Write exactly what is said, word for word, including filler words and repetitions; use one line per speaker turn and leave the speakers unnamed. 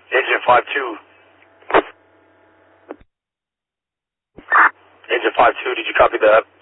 Agent five two. Agent five two, did you copy that?